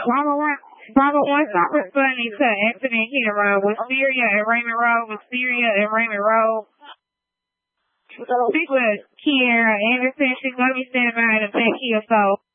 Mama wants to responding to Anthony Hero, Wisteria and Raymond Rowe, Wisteria and Raymond Rowe. Speak with Kiera Anderson. She's going to be standing by in a second here, so